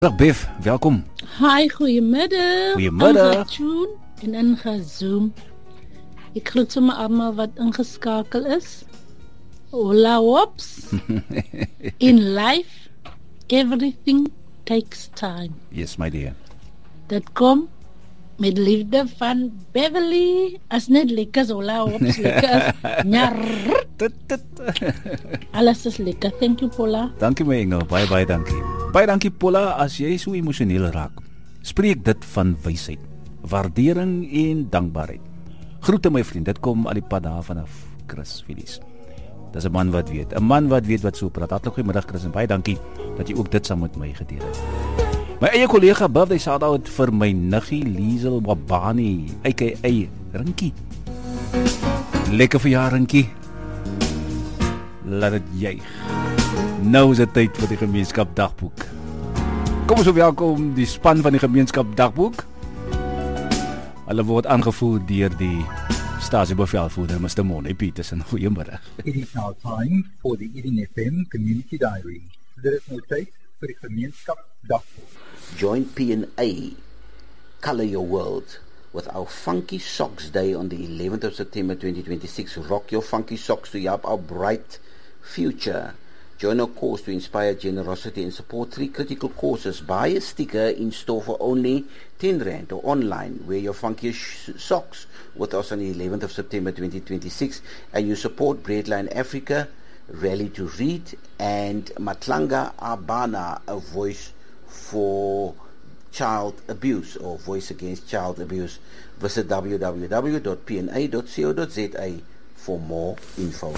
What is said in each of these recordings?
Dag Bev, welkom. Hi, goeiemiddag. Goeiemiddag. Ingetune en ingezoom. Ek groet sommer almal wat ingeskakel is. Hola wops. In life, everything takes time. Yes, my dear. Dit kom met liefde van Beverly. As net lekker hola wops, lekker. Njar. Alles is lekker. Thank you, Paula. Dankie my engel, baie dankie. Baie dankie Paula, as jy so emosioneel raak, spreek dit van wysheid, waardering en dankbaarheid. Groete my vriend, dit kom al die pad daar vanaf Chris Filies. Dis 'n man wat weet, wat so praat. Hartlik goeiemiddag Chris en baie dankie dat jy ook dit saam met my gedeel het. My eie kollega birthday shout-out vir my niggie Liesel Wabani, aka Rinkie. Lekker verjaar Rinkie. Laat dit juig. Nou is dit tyd vir die gemeenskap dagboek. Kom ons welkom die span van die gemeenskap dagboek. Hulle word aangevoer deur die stasiebevelvoerder Mr. Money Petersen. Goeiemiddag. It is now time for the Eden FM Community Diary. Dit is nou tyd vir die gemeenskap dagboek. Join P&A, Color Your World, with our Funky Socks Day on the 11th of September 2026. Rock your funky socks to help our bright future. Join our cause to inspire generosity and support 3 critical causes. Buy a sticker in store for only R10 or online. Wear your funky socks with us on the 11th of September 2026 and you support Breadline Africa, Rally to Read and Matlanga Abana, a voice for child abuse or voice against child abuse. Visit www.pna.co.za for more info.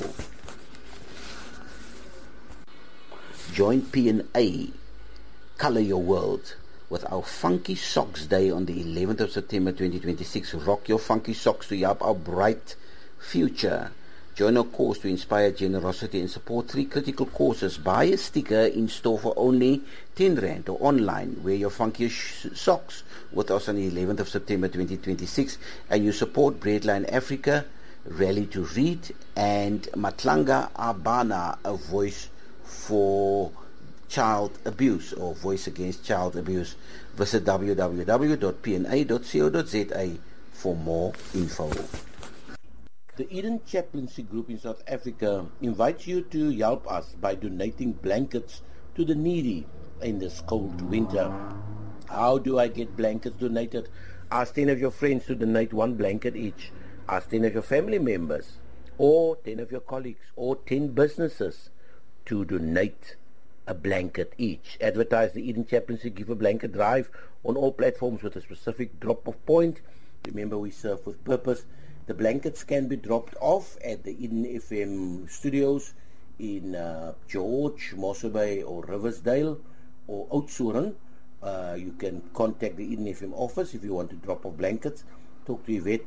Join P&A, Color Your World, with our Funky Socks Day on the 11th of September 2026. Rock your funky socks to help our bright future. Join our cause to inspire generosity and support 3 critical causes. Buy a sticker in store for only R10 or online. Wear your funky socks with us on the 11th of September 2026 and you support Breadline Africa, Rally to Read and Matlanga Abana, a voice for child abuse or voice against child abuse. Visit www.pna.co.za for more info. The Eden Chaplaincy Group in South Africa invites you to help us by donating blankets to the needy in this cold winter. How do I get blankets donated? Ask 10 of your friends to donate 1 blanket each. Ask 10 of your family members or 10 of your colleagues or 10 businesses to donate a blanket each. Advertise the Eden Chaplaincy Give a Blanket drive on all platforms with a specific drop-off point. Remember, we serve with purpose. The blankets can be dropped off at the Eden FM studios in George, Mossel Bay or Riversdale or Oudtshoorn. You can contact the Eden FM office if you want to drop off blankets. Talk to Yvette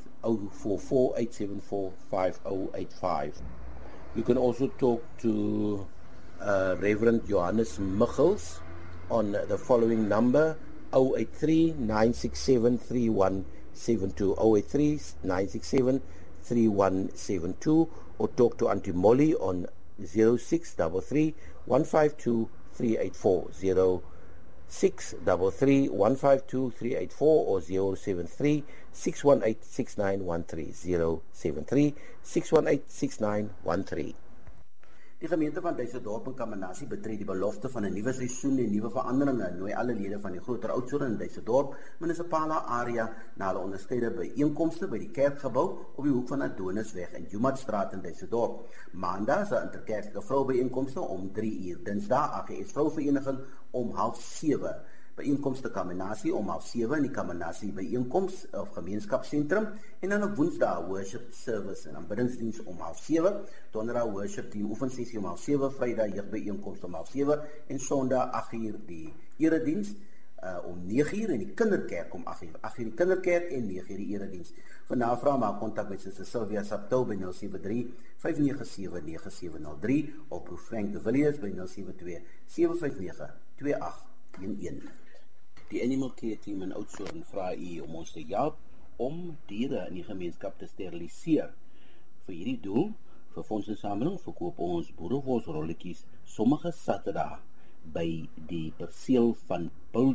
044-874-5085. You can also talk to Reverend Johannes Michels on the following number 083-967-3172 083-967-3172 or talk to Auntie Molly on 0633-152-384 0633-152-384 or 073-618-6913 073-618-6913. Die gemeente van Duisendorp en Kamanasie betree die belofte van 'n nuwe seisoen en nuwe veranderinge. Nooi alle lede van die groter Oudtshoorn en Duisendorp munisipale area na hulle onderskeide byeenkomste by die kerkgebou op die hoek van Adonisweg en Jumatstraat in Duisendorp. Maandag is 'n interkerklike vroubyeenkomste om 3:00. Dinsdag AGS Vrouvereniging om 6:30. Byeenkomste Kamanasie om 6:30 in die Kamanasie byeenkoms of gemeenskapsentrum en dan op Woensdag worship service en aanbiddingsdiens om 6:30, Donderdag worship die oefensessie om 6:30, Vrydag jeugbyeenkoms om 6:30 en Sondag 8:00 die erediens om 9:00 en die kinderkerk om 8:00. 8:00 die kinderkerk en 9:00 die erediens. Vir navraag maak kontak met Suster Sylvia Saptou by 073-597-9703 of Prof Frank de Villiers by 072-759-2811. Die Animal Care Team in Oudtshoorn vra u om ons te help om diere in die gemeenskap te steriliseer. Vir hierdie doel, vir fondsinsameling, verkoop ons boerewolsrolletjies sommige Saterdag by die perseel van